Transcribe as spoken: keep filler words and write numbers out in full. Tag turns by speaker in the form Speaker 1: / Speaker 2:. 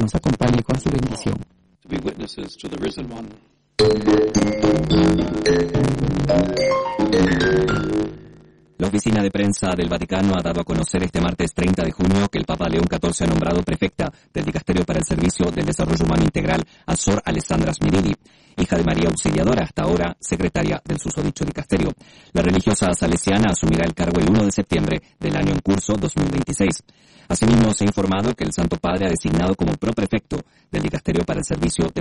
Speaker 1: nos acompañe con su bendición.
Speaker 2: To be witnesses to the risen one.
Speaker 3: La oficina de prensa del Vaticano ha dado a conocer este martes treinta de junio que el Papa León catorce ha nombrado prefecta del Dicasterio para el Servicio del Desarrollo Humano Integral a Sor Alessandra Smirili, hija de María Auxiliadora, hasta ahora secretaria del susodicho dicasterio. La religiosa salesiana asumirá el cargo el primero de septiembre del año en curso dos mil veintiséis. Asimismo, se ha informado que el Santo Padre ha designado como proprefecto del Dicasterio para el Servicio del